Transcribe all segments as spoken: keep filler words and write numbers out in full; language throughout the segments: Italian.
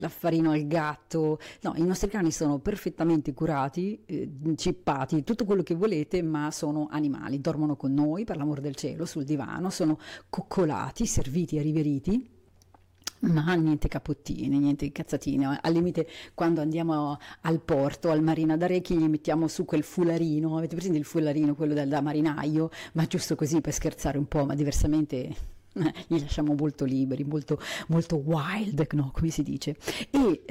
l'affarino al gatto. No, i nostri cani sono perfettamente curati, eh, cippati, tutto quello che volete, ma sono animali, dormono con noi, per l'amor del cielo, sul divano, sono coccolati, serviti e riveriti. Ma niente capottine, niente cazzatine. Al limite, quando andiamo al porto, al Marina d'Arecchi, gli mettiamo su quel fularino. Avete presente il fularino, quello da, da marinaio? Ma giusto così per scherzare un po', ma diversamente li lasciamo molto liberi, molto, molto wild, no? Come si dice. E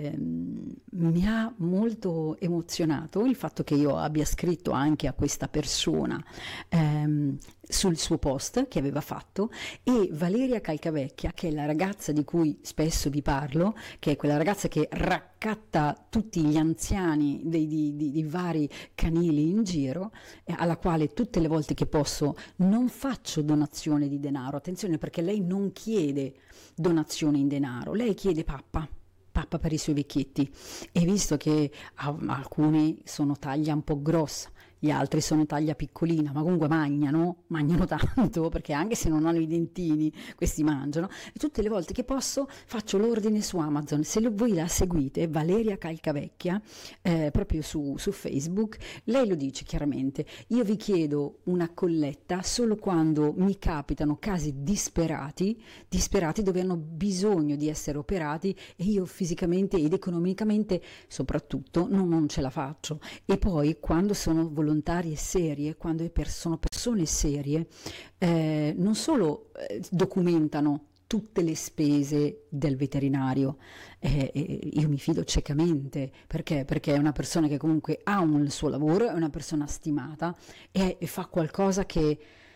ehm, mi ha molto emozionato il fatto che io abbia scritto anche a questa persona ehm, sul suo post che aveva fatto, e Valeria Calcavecchia, che è la ragazza di cui spesso vi parlo, che è quella ragazza che raccatta tutti gli anziani dei, di, di, di vari canili in giro, eh, alla quale tutte le volte che posso non faccio donazione di denaro. Attenzione, perché lei non chiede donazione in denaro, lei chiede pappa. Pappa per i suoi vecchietti, e visto che ah, alcuni sono taglia un po' grossa, gli altri sono taglia piccolina, ma comunque mangiano, mangiano tanto, perché anche se non hanno i dentini, questi mangiano, e tutte le volte che posso faccio l'ordine su Amazon. Se lo, voi la seguite, Valeria Calcavecchia, eh, proprio su, su Facebook, lei lo dice chiaramente: io vi chiedo una colletta solo quando mi capitano casi disperati, disperati dove hanno bisogno di essere operati e io fisicamente ed economicamente soprattutto non, non ce la faccio. E poi quando sono volontarie serie, quando sono persone serie, eh, non solo eh, documentano tutte le spese del veterinario, eh, eh, io mi fido ciecamente, perché? Perché è una persona che comunque ha un, il suo lavoro, è una persona stimata e, e fa qualcosa che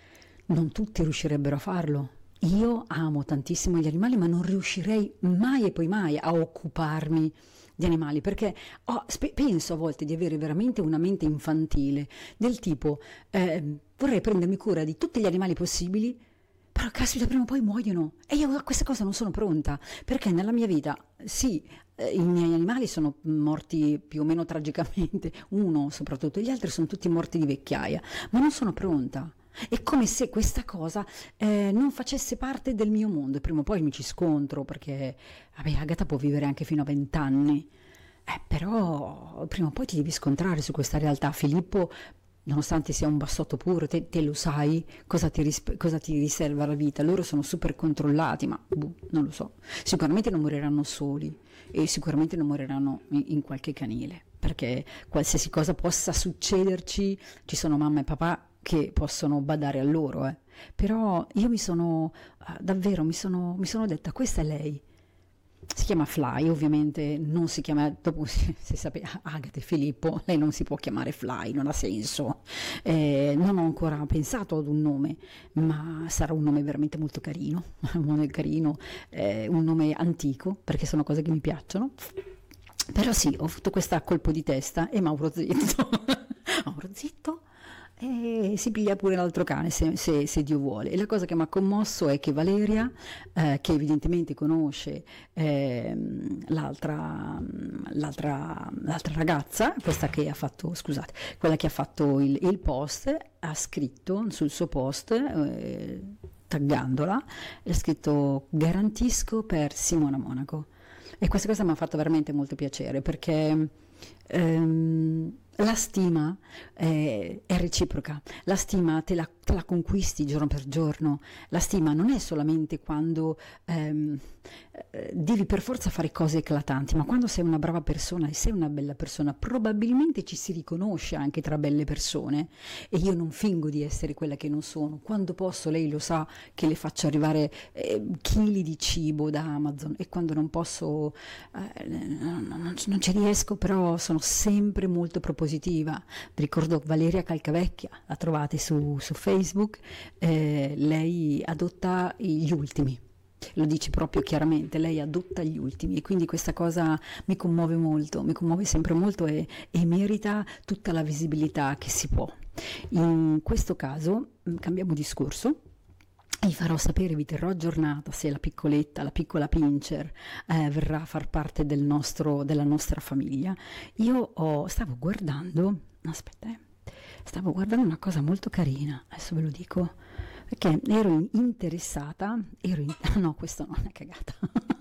non tutti riuscirebbero a farlo. Io amo tantissimo gli animali, ma non riuscirei mai e poi mai a occuparmi di animali, perché ho, spe- penso a volte di avere veramente una mente infantile, del tipo eh, vorrei prendermi cura di tutti gli animali possibili, però caspita, prima o poi muoiono e io a questa cosa non sono pronta, perché nella mia vita sì, eh, i miei animali sono morti più o meno tragicamente, uno soprattutto, gli altri sono tutti morti di vecchiaia, ma non sono pronta. È come se questa cosa eh, non facesse parte del mio mondo, e prima o poi mi ci scontro, perché vabbè, Agata può vivere anche fino a vent'anni, eh, però prima o poi ti devi scontrare su questa realtà. Filippo, nonostante sia un bassotto puro, te, te lo sai cosa ti, ris- cosa ti riserva la vita. Loro sono super controllati, ma boh, non lo so, sicuramente non moriranno soli e sicuramente non moriranno in, in qualche canile, perché qualsiasi cosa possa succederci ci sono mamma e papà che possono badare a loro, eh. Però io mi sono, uh, davvero, mi sono, mi sono detta, questa è lei. Si chiama Fly, ovviamente non si chiama, dopo se, se sapete, Agata e Filippo, lei non si può chiamare Fly, non ha senso. Eh, non ho ancora pensato ad un nome, ma sarà un nome veramente molto carino, un nome carino, eh, un nome antico, perché sono cose che mi piacciono. Però sì, ho avuto questa colpo di testa e Mauro zitto. Mauro zitto? E si piglia pure l'altro cane se, se, se Dio vuole. E la cosa che mi ha commosso è che Valeria, eh, che evidentemente conosce eh, l'altra, l'altra, l'altra ragazza, questa che ha fatto, scusate, quella che ha fatto il, il post, ha scritto sul suo post, eh, taggandola, ha scritto: garantisco per Simona Monaco. E questa cosa mi ha fatto veramente molto piacere, perché ehm, la stima è, è reciproca, la stima te la, te la conquisti giorno per giorno, la stima non è solamente quando ehm, eh, devi per forza fare cose eclatanti, ma quando sei una brava persona e sei una bella persona, probabilmente ci si riconosce anche tra belle persone, e io non fingo di essere quella che non sono. Quando posso, lei lo sa che le faccio arrivare eh, chili di cibo da Amazon, e quando non posso eh, non, non, non ci riesco, però sono sempre molto propositiva. Vi ricordo Valeria Calcavecchia, la trovate su, su Facebook, eh, lei adotta gli ultimi, lo dice proprio chiaramente, lei adotta gli ultimi, e quindi questa cosa mi commuove molto, mi commuove sempre molto, e, e merita tutta la visibilità che si può. In questo caso cambiamo discorso. Vi farò sapere, vi terrò aggiornata se la piccoletta, la piccola Pincher eh, verrà a far parte del nostro, della nostra famiglia. Io ho, stavo guardando, aspetta, eh, stavo guardando una cosa molto carina, adesso ve lo dico, perché ero interessata, ero in, no, questo non è cagata,